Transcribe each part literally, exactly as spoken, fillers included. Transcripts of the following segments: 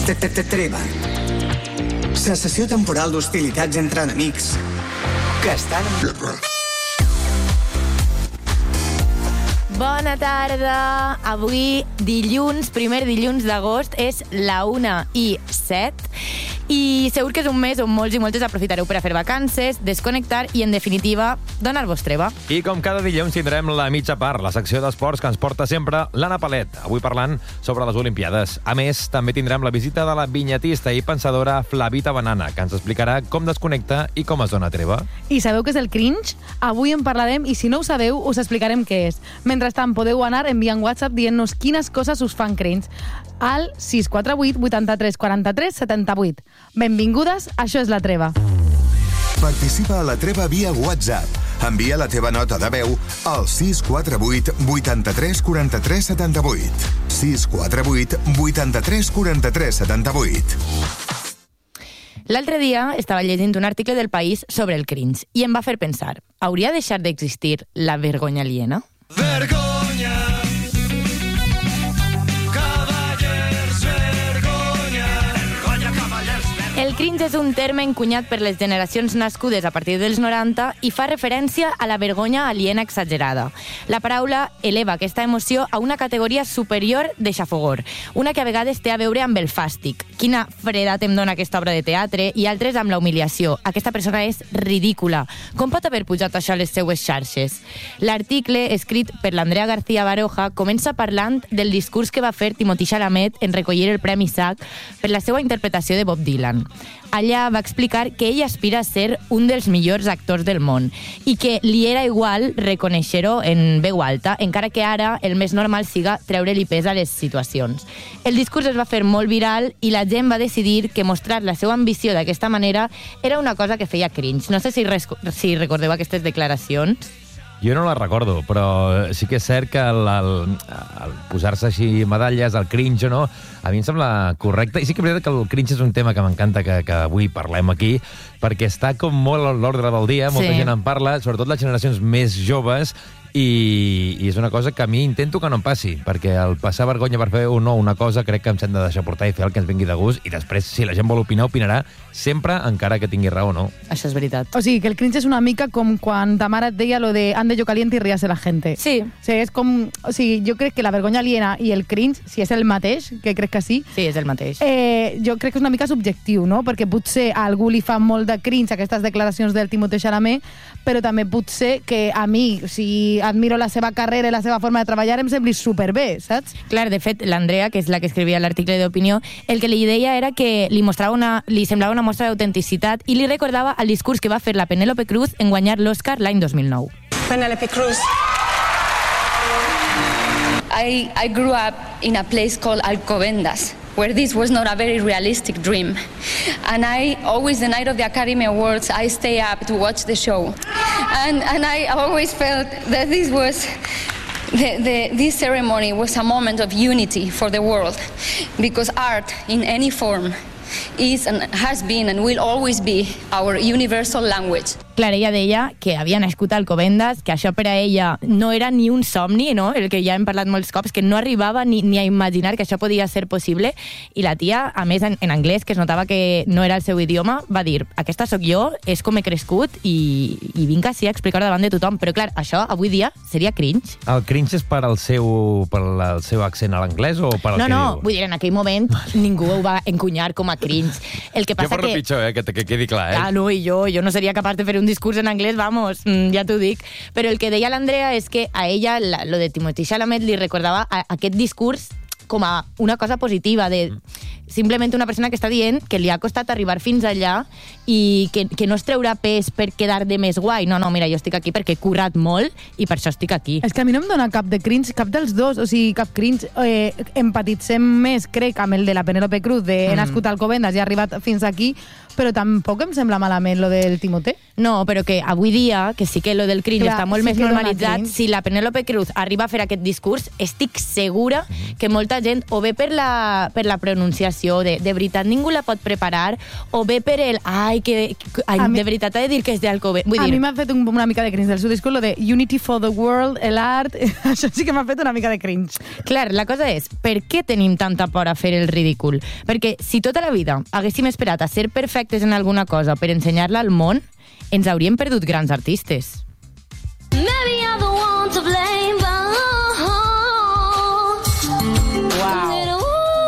Treva. Cessació temporal d'hostilitats entre enemics que estan en guerra. Bona tarda. Avui, dilluns, primer dilluns d'agost, és la una i set. I segur que és un mes on molts i moltes aprofitareu per a fer vacances, desconnectar i, en definitiva, donar-vos treva. I com cada dilluns tindrem la mitja part, la secció d'esports que ens porta sempre l'Anna Palet, avui parlant sobre les Olimpiades. A més, també tindrem la visita de la vinyetista i pensadora Flavita Banana, que ens explicarà com desconnecta i com es dona treva. I sabeu què és el cringe? Avui en parlarem i si no ho sabeu, us explicarem què és. Mentrestant, podeu anar enviant WhatsApp dient-nos quines coses us fan cringe al sis quatre vuit vuitanta-tres quaranta-tres setanta-vuit. Benvingudes, això és La Treva. Participa a La Treva via WhatsApp. Envia la teva nota de veu al sis quatre vuit vuitanta-tres quaranta-tres setanta-vuit. sis quatre vuit vuitanta-tres quaranta-tres setanta-vuit. L'altre dia estava llegint un article del País sobre el cringe i em va fer pensar, hauria deixat d'existir la vergonya aliena? Vergonya! El cringe és un terme encunyat per les generacions nascudes a partir dels noranta i fa referència a la vergonya aliena exagerada. La paraula eleva aquesta emoció a una categoria superior de xafogor, una que a vegades té a veure amb el fàstic. Quina fredat em dona aquesta obra de teatre, i altres amb la humiliació. Aquesta persona és ridícula. Com pot haver pujat això a les seues xarxes? L'article, escrit per l'Andrea García Baroja, comença parlant del discurs que va fer Timothy Chalamet en recollir el Premi S A C per la seva interpretació de Bob Dylan. Allà va explicar que ell aspira a ser un dels millors actors del món i que li era igual reconèixer-ho en veu alta, encara que ara el més normal siga treure-li pes a les situacions. El discurs es va fer molt viral i la gent va decidir que mostrar la seva ambició d'aquesta manera era una cosa que feia cringe. No sé si, res, si recordeu aquestes declaracions. Jo no la recordo, però sí que és cert que el, el, el posar-se així medalles, el cringe o no, a mi em sembla correcte. I sí que és veritat que el cringe és un tema que m'encanta que, que avui parlem aquí, perquè està com molt a l'ordre del dia, molta Sí. gent en parla, sobretot les generacions més joves, i, i és una cosa que a mi intento que no em passi, perquè el passar vergonya per fer o no una cosa crec que ens hem de deixar portar i fer el que ens vingui de gust, i després, si la gent vol opinar, opinarà sempre, encara que tingui raó o no. Això és veritat. O sigui, que el cringe és una mica com quan ta mare et deia lo de ande yo caliente y ríase la gente. Sí. O sigui, és com... O sigui, jo crec que la vergonya aliena i el cringe, si és el mateix, que crec que sí, Sí, és el mateix. eh, jo crec que és una mica subjectiu, no? Perquè potser a algú li fa molt de cringe aquestes declaracions del Timothée Chalamet, però també potser que a mi, si admiro la seva carrera i la seva forma de treballar, em sembli superbé, saps? Clar, de fet, l'Andrea, que és la que escrivia l'article d'opinió, el que li deia era que li, mostrava una, li semblava una mostra d'autenticitat i li recordava el discurs que va fer la Penélope Cruz en guanyar l'Oscar l'any dos mil nou. Penelope Cruz. I, I grew up in a place called Alcobendas, where this was not a very realistic dream. And I, always the night of the Academy Awards, I stay up to watch the show. And, and I always felt that this was, the, the, this ceremony was a moment of unity for the world. Because art, in any form, is and has been and will always be our universal language. Clar, ella deia que havia nascut a Alcobendas, que això per a ella no era ni un somni, no? El que ja hem parlat molts cops, que no arribava ni, ni a imaginar que això podia ser possible, i la tia, a més en, en anglès, que es notava que no era el seu idioma, va dir, aquesta sóc jo, és com he crescut i, i vinc així a explicar-ho davant de tothom. Però clar, això avui dia seria cringe. El cringe és per al seu, per el seu accent a l'anglès o per al No, que no, diu? vull dir, en aquell moment ningú ho va encunyar com a cringe. El que Jo passa per lo que... pitjor, eh, que, que quedi clar, eh? Ah, no, i jo, jo no seria capaç de fer un discurs en anglès, vamos, ja t'ho dic. Però el que deia l'Andrea és que a ella, la, lo de Timothée Chalamet, li recordava a, aquest discurs com a una cosa positiva, de simplement una persona que està dient que li ha costat arribar fins allà i que, que no es treurà pes per quedar de més guai. No, no, mira, jo estic aquí perquè he currat molt i per això estic aquí. És que a mi no em dona cap de cringe, cap dels dos, o sigui, cap cringe. Eh, empatitzem més, crec, amb el de la Penélope Cruz, de he Mm. nascut a Alcobendas i he arribat fins aquí, però tampoc em sembla malament lo del Timothée. No, però que avui dia, que sí que lo del cringe Clar, està molt sí més que dona normalitzat, cringe. si la Penélope Cruz arriba a fer aquest discurs, estic segura que molta gent, o bé per la, per la pronunciació situació de, de veritat ningú la pot preparar, o bé per el, ai, que, que ai, A mi- de veritat he de dir que és d'Alcobendas. Vull A dir, mi m'ha fet un, una mica de cringe del seu discurs, lo de Unity for the World, l'art, això sí que m'ha fet una mica de cringe. clar, la cosa és, per què tenim tanta por a fer el ridícul? Perquè si tota la vida haguéssim esperat a ser perfectes en alguna cosa per ensenyar-la al món, ens hauríem perdut grans artistes. Maybe I'm the one to blame, but Wow.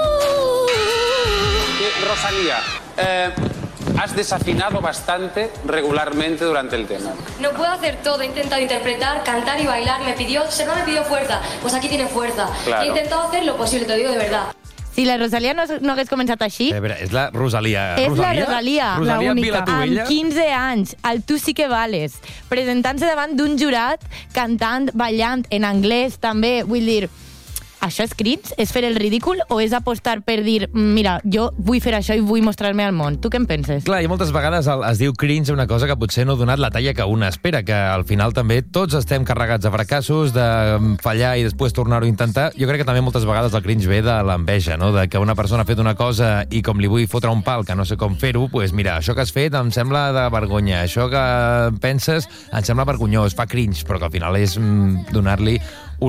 Rosalía, eh, has desafinado bastante regularmente durante el tema. No puedo hacer todo, he intentado interpretar, cantar y bailar. Me pidió, Serva me pidió fuerza, pues aquí tiene fuerza. Claro. He intentado hacer lo posible, te lo digo de verdad. Si la Rosalia no, no hagués començat així, A veure, és la Rosalia. és la Rosalia, Rosalia la única, Vilatubella? amb quinze anys, al Tu sí que vales, presentant-se davant d'un jurat, cantant, ballant, en anglès també, vull dir, això és cringe? És fer el ridícul o és apostar per dir, mira, jo vull fer això i vull mostrar-me al món? Tu què en penses? Clar, i moltes vegades el- es diu cringe una cosa que potser no ha donat la talla que una espera, que al final també tots estem carregats de fracassos, de fallar i després tornar-ho a intentar. Jo crec que també moltes vegades el cringe ve de l'enveja, no? De que una persona ha fet una cosa i com li vull fotre un pal que no sé com fer-ho, doncs mira, això que has fet em sembla de vergonya, això que penses em sembla vergonyós, fa cringe, però que al final és mm, donar-li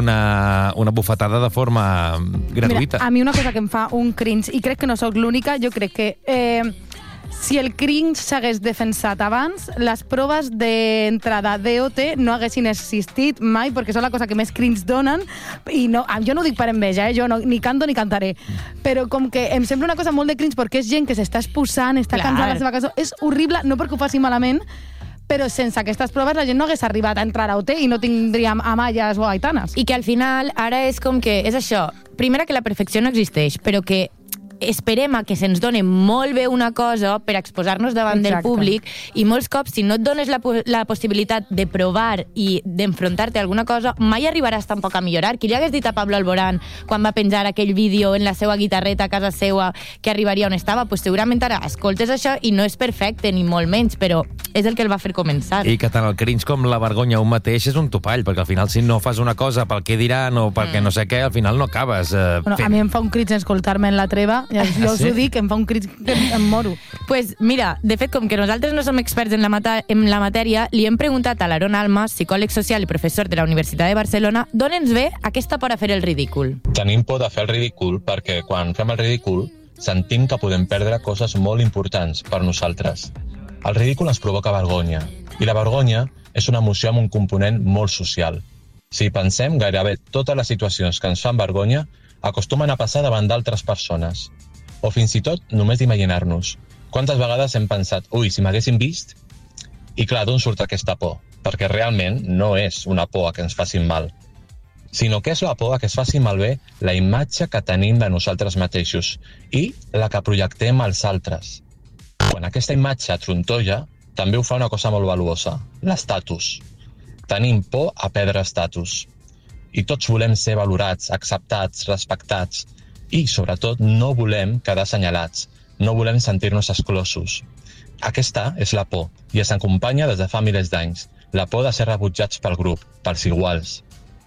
una, una bufetada de forma gratuïta. Mira, a mi una cosa que em fa un cringe, i crec que no sóc l'única, jo crec que eh, si el cringe s'hagués defensat abans, les proves d'entrada d'E O T no haguessin existit mai, perquè són la cosa que més cringe donen, i no, jo no ho dic per enveja, eh? Jo no, ni canto ni cantaré, però com que em sembla una cosa molt de cringe perquè és gent que s'està exposant, està Clar. cansada de la seva cançó, és horrible, no perquè ho faci malament, però sense aquestes proves la gent no hagués arribat a entrar a O T i no tindríem Amayas o Aitanes. I que al final ara és com que, és això, primera que la perfecció no existeix, però que esperem a que se'ns doni molt bé una cosa per exposar-nos davant del Exacte. públic, i molts cops, si no et dones la, po- la possibilitat de provar i d'enfrontar-te a alguna cosa, mai arribaràs tampoc a millorar. Qui li hagués dit a Pablo Alborán quan va penjar aquell vídeo en la seva guitarreta a casa seva que arribaria on estava? Pues segurament ara escoltes això i no és perfecte, ni molt menys, però és el que el va fer començar. I que tant el cringe com la vergonya un mateix és un topall, perquè al final si no fas una cosa pel què diran o perquè no sé què, al final no acabes eh, Bueno, fent. a mi em fa un crit escoltar-me en la treva, ja, jo us sí? ho dic, em fa un crit que em, em moro. Pues mira, de fet, com que nosaltres no som experts en la, mata en la matèria, li hem preguntat a l'Aaron Almas, psicòleg social i professor de la Universitat de Barcelona, d'on ens ve aquesta por a fer el ridícul. Tenim por de fer el ridícul perquè quan fem el ridícul sentim que podem perdre coses molt importants per nosaltres. El ridícul ens provoca vergonya, i la vergonya és una emoció amb un component molt social. Si pensem, gairebé totes les situacions que ens fan vergonya acostumen a passar davant d'altres persones. O fins i tot només d'imaginar-nos. Quantes vegades hem pensat, ui, si m'haguessin vist? I clar, d'on surt aquesta por? Perquè realment no és una por a que ens facin mal, sinó que és la por a que es faci malbé la imatge que tenim de nosaltres mateixos i la que projectem als altres. Quan aquesta imatge trontolla, també ho fa una cosa molt valuosa, l'estatus. Tenim por a perdre estatus. I tots volem ser valorats, acceptats, respectats. I, sobretot, no volem quedar assenyalats. No volem sentir-nos exclosos. Aquesta és la por, i es acompanya des de fa milers d'anys. La por de ser rebutjats pel grup, pels iguals.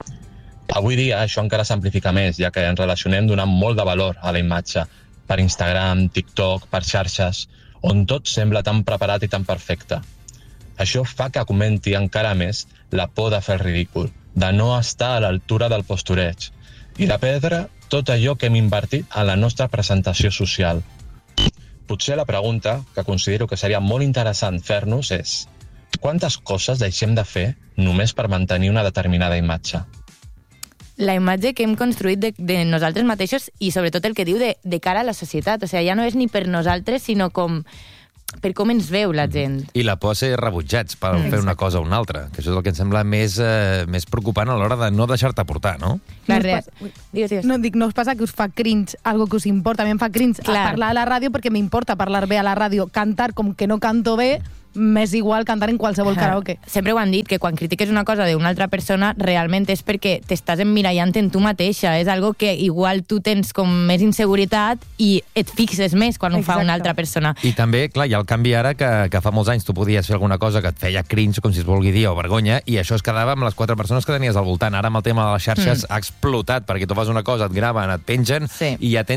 Avui dia això encara s'amplifica més, ja que ens relacionem donant molt de valor a la imatge, per Instagram, TikTok, per xarxes, on tot sembla tan preparat i tan perfecte. Això fa que augmenti encara més la por de fer el ridícul, de no estar a l'altura del postureig i de perdre tot allò que hem invertit en la nostra presentació social. Potser la pregunta que considero que seria molt interessant fer-nos és: quantes coses deixem de fer només per mantenir una determinada imatge? La imatge que hem construït de, de nosaltres mateixos i sobretot el que diu de, de cara a la societat. O sigui, ja no és ni per nosaltres, sinó com per com ens veu la gent. I la por a ser rebutjats per mm. fer una cosa o una altra, que això és el que em sembla més, eh, més preocupant a l'hora de no deixar-te portar, no? La No us rea- passa- ui. Digues, digues. No, dic, no us passa que us fa cringe algo que us importa? A mi em fa cringe Clar. a parlar a la ràdio perquè m'importa parlar bé a la ràdio. Cantar com que no canto bé, m'és igual cantar en qualsevol karaoke. Sempre ho han dit, que quan critiques una cosa d'una altra persona, realment és perquè t'estàs emmirallant en tu mateixa. És algo que igual tu tens com més inseguretat i et fixes més quan ho fa Exacte. una altra persona. I també, clar, hi ha el canvi ara que, que fa molts anys tu podies fer alguna cosa que et feia cringe, com si es vulgui dir, o vergonya, i això es quedava amb les quatre persones que tenies al voltant. Ara amb el tema de les xarxes mm. ha explotat, perquè tu fas una cosa, et graven, et pengen, Sí. i ja tens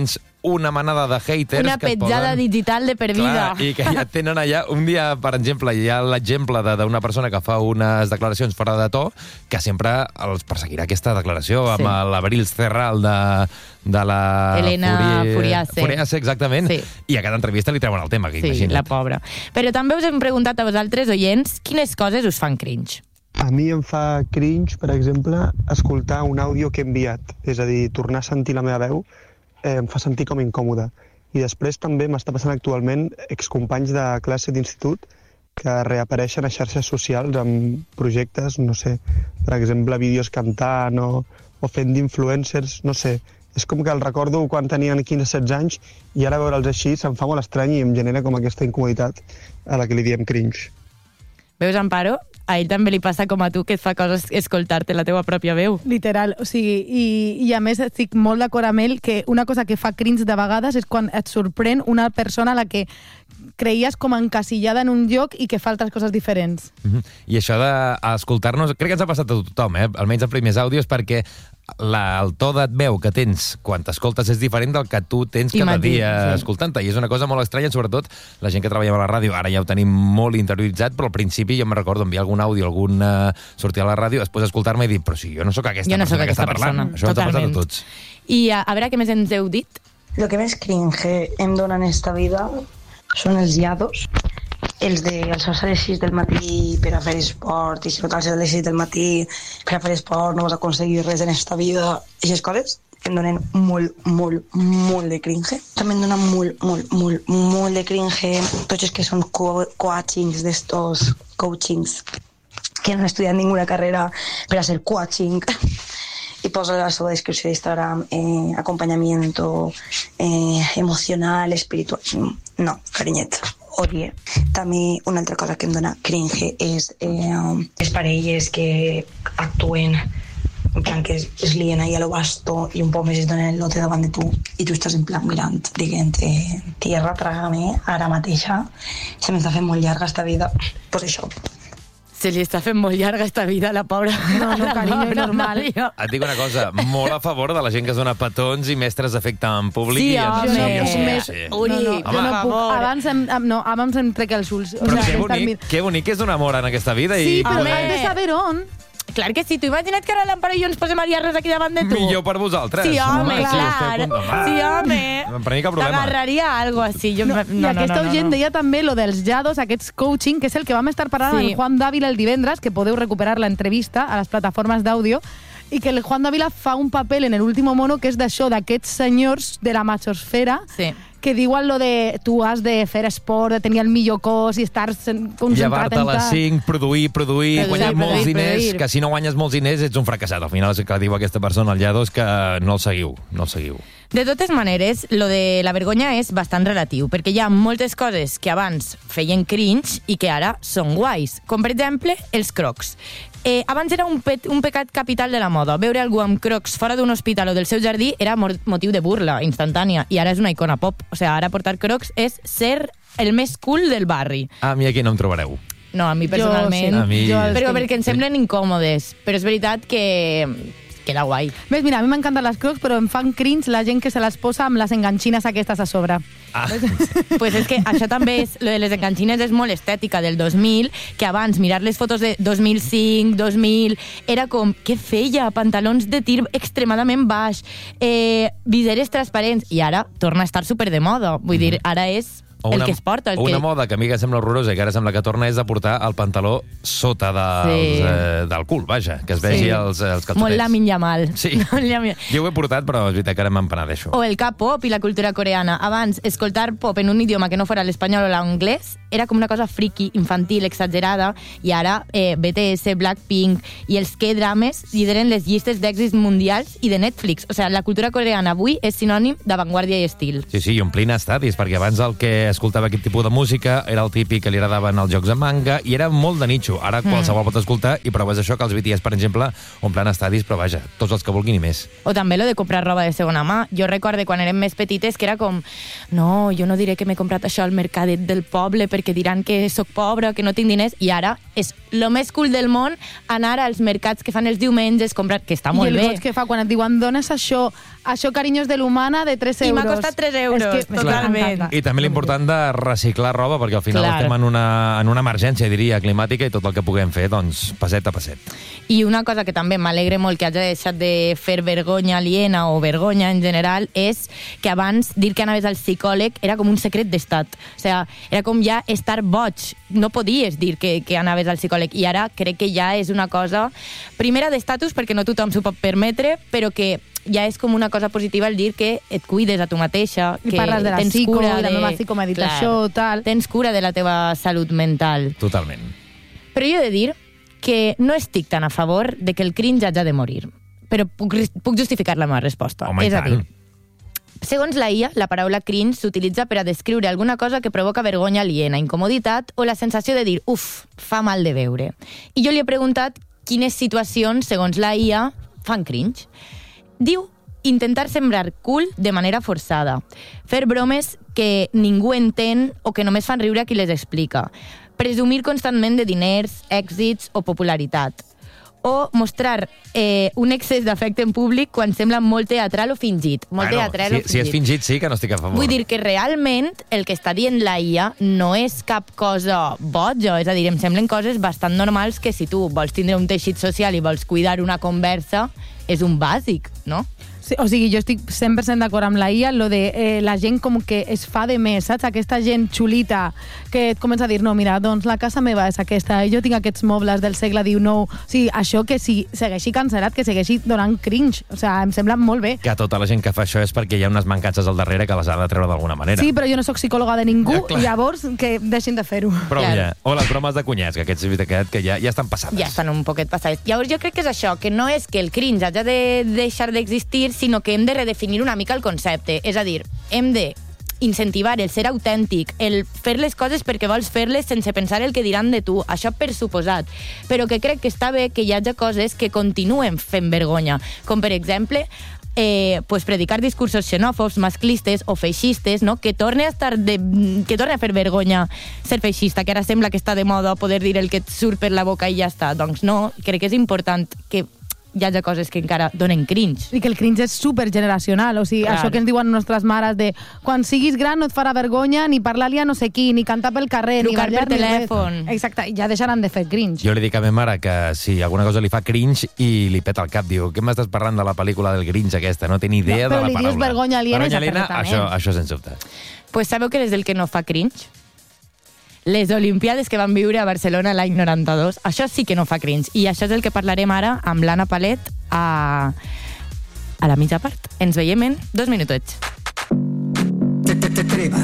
una manada de haters Una que et petjada posen... digital de per vida. Clar, i que ja tenen allà... Un dia, per exemple, hi ha l'exemple de- d'una persona que fa unes declaracions fora de to, que sempre els perseguirà aquesta declaració amb Sí. l'Abril Cerral de, de la... Elena Furi- Furiase. Furiase, exactament. Sí. I a cada entrevista li treuen el tema, que Sí, imagina't. la pobra. Però també us hem preguntat a vosaltres, oients, quines coses us fan cringe? A mi em fa cringe, per exemple, escoltar un àudio que he enviat. És a dir, tornar a sentir la meva veu eh, em fa sentir com incòmode. I després també m'està passant actualment excompanys de classe d'institut que reapareixen a xarxes socials amb projectes, no sé, per exemple, vídeos cantant o, o fent d'influencers, no sé. És com que el recordo quan tenien quinze setze anys i ara veure'ls així se'm fa molt estrany i em genera com aquesta incomoditat a la que li diem cringe. Veus, Amparo? A ell també li passa com a tu, que et fa coses escoltar-te la teua pròpia veu. Literal, o sigui, i, i a més estic molt d'acord amb ell que una cosa que fa cringe de vegades és quan et sorprèn una persona a la que creies com encasillada en un lloc i que fa altres coses diferents. Mhm. I això d'escoltar-nos, crec que ens ha passat a tothom, eh? Almenys en primers àudios, perquè la, el to de veu que tens quan t'escoltes és diferent del que tu tens cada Imagina, dia sí. escoltant-te. I és una cosa molt estranya, sobretot la gent que treballava a la ràdio. Ara ja ho tenim molt interioritzat, però al principi jo me recordo enviar algun àudio, algun uh, sortir a la ràdio, després escoltar-me i dir, però si jo no sóc aquesta Jo no persona sóc que està aquesta parlant. persona, Això ens ha passat a totalment. tots. I a, a veure què més ens heu dit. Lo que més cringe em dona en esta vida són els iados, els de alçar-se a les sis del matí per a fer esport, i si no t'alces a les sis del matí per a fer esport no vas aconseguir res en esta vida. Aquestes coses em donen molt, molt, molt de cringe. També em dona molt, molt, molt, molt de cringe tots els que són co coachings d'estos coachings que no han estudiat ninguna carrera per a ser coaching y posa la seva descripció d'Instagram eh, acompanyamiento eh, emocional, espiritual. No, carinyet, odie. També una altra cosa que em dona cringe és eh, les parelles que actuen en plan que es, es lien ahí a lo vasto i un poc més es donen el lote davant de tu i tu estàs en plan mirant, dient eh, tierra, trágame, ara mateixa se m'està fent molt llarga esta vida, pues això. Se li està fent molt llarga esta vida, la pobra. No, no, carinyo, és normal. Et dic una cosa, molt a favor de la gent que es dona petons i mestres d'efecte en públic. Sí, i en... home, Jo no puc sí, més. sí. Uri, no, no, Home. jo no puc. favor. Abans em, em, no, abans em trec els ulls. O Però sigui, que estar bonic, mir- que bonic és donar amor en aquesta vida. Sí, i però Home. has de saber on. Clar que sí, tu imagina't que ara l'Amparo i jo ens posem a liar-nos aquí davant de tu. Millor per vosaltres. Sí, home, Home, sí, clar. estic a punt de- Sí, home. Per mi cap problema. T'agarraria algo així. Jo, No, no, I no, aquesta no, no, gent no. deia també lo dels yados, aquests coaching, que és el que vam estar parlant Sí. amb Juan Dávila el divendres, que podeu recuperar l'entrevista a les plataformes d'àudio, i que el Juan Dávila fa un paper en l'último mono que és d'això, d'aquests senyors de la machosfera, Sí. que diuen lo de tu has de fer esport, de tenir el millor cos i estar sen- concentrat Llevar-te a en les ta... cinc, produir, produir, Produir, guanyar molts produir, diners, produir. que si no guanyes molts diners ets un fracassat. Al final és el que diu aquesta persona al Llados, que no el seguiu, no el seguiu. De totes maneres, lo de la vergonya és bastant relatiu, perquè hi ha moltes coses que abans feien cringe i que ara són guais, com per exemple els crocs. Eh, abans era un, pet, un pecat capital de la moda. Veure algú amb crocs fora d'un hospital o del seu jardí era mor- motiu de burla instantània, i ara és una icona pop. O sigui, ara portar crocs és ser el més cool del barri. A mi aquí no em trobareu. No, a mi Jo personalment. sí. A mi- Jo Però estic- perquè em semblen incòmodes. Però és veritat que queda guai. Ves, mira, a mi m'encanten les crocs, però em fan cringe la gent que se les posa amb les enganxines aquestes a sobre. Ah. Pues és que això també és, lo de les enganxines és molt estètica del dos mil, que abans mirar les fotos de dos mil cinc, dos mil, era com, què feia? Pantalons de tir extremadament baix, eh, viseres transparents, i ara torna a estar super de moda. Vull dir, ara és O el una, que es porta. El o una que... moda que a mi que sembla horrorosa i que ara sembla que torna és de portar el pantaló sota dels, Sí. eh, del cul, vaja, que es vegi Sí. els, els calçotets. Molt Lamin Yamal. Sí. Molt Lamin- Jo ho he portat, però és veritat que ara m'empenedeixo. O el K-pop i la cultura coreana. Abans, escoltar pop en un idioma que no fora l'espanyol o l'anglès era com una cosa friki, infantil, exagerada, i ara eh, B T S, Blackpink i els K-drames lideren les llistes d'èxits mundials i de Netflix. O sigui, la cultura coreana avui és sinònim d'avantguàrdia i estil. Sí, sí, i omplint estadis, perquè abans el que escoltava aquest tipus de música era el típic que li agradaven els jocs de manga i era molt de nicho. Ara qualsevol pot escoltar i proves això que els B T S, per exemple, omplen estadis, però vaja, tots els que vulguin i més. O també lo de comprar roba de segona mà. Jo recorde quan érem més petites que era com, no, jo no diré que m'he comprat això al mercadet del poble perquè diran que sóc pobra, que no tinc diners, i ara és lo més cool del món anar als mercats que fan els diumenges, comprar, que està molt I el bé. goig que fa quan et diuen dones això això, carinyos de l'humana, de tres euros. I m'ha costat tres euros, és que, totalment. I també l'important de reciclar roba, perquè al final Clar. estem en una, en una emergència, diria, climàtica, i tot el que puguem fer, doncs, passet a passet. I una cosa que també m'alegre molt que hagi deixat de fer vergonya aliena o vergonya en general és que abans dir que anaves al psicòleg era com un secret d'estat. O sigui, era com ja estar boig. No podies dir que, que anaves al psicòleg. I ara crec que ja és una cosa, primera d'estatus, perquè no tothom s'ho pot permetre, però que ja és com una cosa positiva el dir que et cuides a tu mateixa, I que parles de la tens psico, cura i la de... meva psico m'ha dit Clar, això, tal. Tens cura de la teva salut mental. Totalment. Però jo he de dir que no estic tan a favor de que el cringe hagi de morir. Però puc, puc justificar la meva resposta. Home, és a dir, tant. segons la I A, la paraula cringe s'utilitza per a descriure alguna cosa que provoca vergonya aliena, incomoditat o la sensació de dir, uf, fa mal de veure. I jo li he preguntat quines situacions, segons la I A, fan cringe. Diu intentar sembrar cool de manera forçada, fer bromes que ningú entén o que només fan riure a qui les explica, presumir constantment de diners, èxits o popularitat, o mostrar eh, un excés d'afecte en públic quan sembla molt teatral o fingit. Molt bueno, teatral si, o fingit. si és fingit, sí que no estic a favor. Vull dir que realment el que està dient la I A no és cap cosa boja, és a dir, em semblen coses bastant normals que si tu vols tindre un teixit social i vols cuidar una conversa, és un bàsic, no? Sí, o sigui, jo estic cent per cent d'acord amb la I A, lo de eh, la gent com que es fa de més, saps? Aquesta gent xulita que et comença a dir, no, mira, doncs la casa meva és aquesta, jo tinc aquests mobles del segle dinou. O sigui, això que si segueixi cancel·lat, que segueixi donant cringe. O sigui, em sembla molt bé. Que tota la gent que fa això és perquè hi ha unes mancances al darrere que les ha de treure d'alguna manera. Sí, però jo no sóc psicòloga de ningú, Ja, clar. llavors que deixin de fer-ho. Però ja, o les bromes de cunyats, que aquests aquest, que ja, ja estan passades. Ja estan un poquet passades. Llavors jo crec que és això, que no és que el cringe hagi de deixar d'existir, sinó que hem de redefinir una mica el concepte. És a dir, hem de incentivar el ser autèntic, el fer les coses perquè vols fer-les sense pensar el que diran de tu, això per suposat. Però que crec que està bé que hi hagi coses que continuen fent vergonya, com per exemple Eh, pues predicar discursos xenòfobs, masclistes o feixistes, no? Que torne a estar de, que torne a fer vergonya ser feixista, que ara sembla que està de moda poder dir el que et surt per la boca i ja està. Doncs no, crec que és important que hi hagi coses que encara donen cringe. I que el cringe és supergeneracional, o sigui, Clar. això que ens diuen nostres mares de quan siguis gran no et farà vergonya ni parlar-li a no sé qui, ni cantar pel carrer, Trucar ni ballar, per ni res. telèfon. Exacte, ja deixaran de fer cringe. Jo li dic a ma mare que si alguna cosa li fa cringe i li peta el cap, diu, què m'estàs parlant de la pel·lícula del Grinch aquesta? No té ni idea No, però de la li dius paraula. vergonya aliena i Vergonya aliena, perfectament. això, això sense dubte. Pues sabeu què és el que no fa cringe? Les Olimpiades que van viure a Barcelona l'any noranta-dos. Això sí que no fa cringe. I això és el que parlarem ara amb l'Anna Palet a, a la mitja part. Ens veiem en dos minutets. Treva.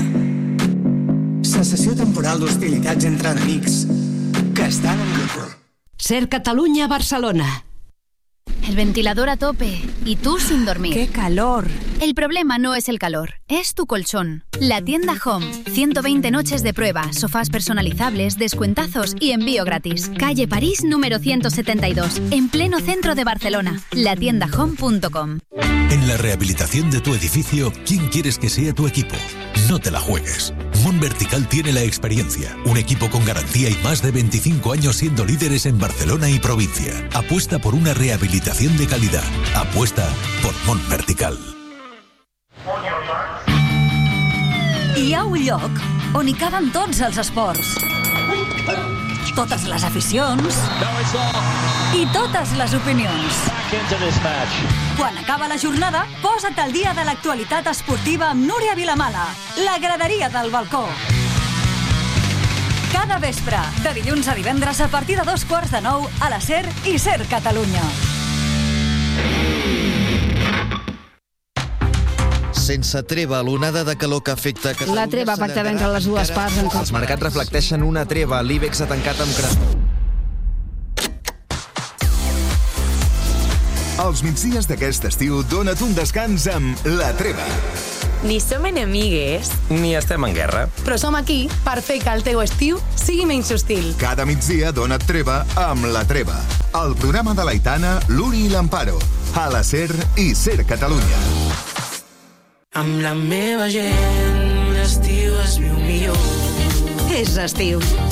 Cessació temporal d'hostilitats entre enemics que estan en control. Ser Catalunya, Barcelona. El ventilador a tope y tú sin dormir. ¡Qué calor! El problema no es el calor, es tu colchón. La tienda Home. ciento veinte noches de prueba, sofás personalizables, descuentazos y envío gratis. Calle París número ciento setenta y dos, en pleno centro de Barcelona. la tienda home punto com. En la rehabilitación de tu edificio, ¿quién quieres que sea tu equipo? No te la juegues. Mon Vertical tiene la experiencia, un equipo con garantía y más de veinticinco años siendo líderes en Barcelona y provincia. Apuesta por una rehabilitación de calidad. Apuesta por Mon Vertical. Hi ha un lloc on hi caben tots els esports. Totes les aficions i totes les opinions. Quan acaba la jornada, posa't al dia de l'actualitat esportiva amb Núria Vilamala, la graderia del balcó. Cada vespre, de dilluns a divendres a partir de dos quarts de nou a la SER i SER Catalunya. Sense treva, l'onada de calor que afecta Catalunya... La treva pactada entre les dues parts... Els mercats reflecteixen una treva. L'IBEX ha tancat amb creixement. Els migdies d'aquest estiu dona't un descans amb La Treva. Ni som enemigues, ni estem en guerra. Però som aquí per fer que el teu estiu sigui menys hostil. Cada migdia dona't treva amb La Treva. El programa de l'Aitana, l'Uri i l'Amparo. A la SER i SER Catalunya. Amb la meva gent, l'estiu es viu millor. És estiu.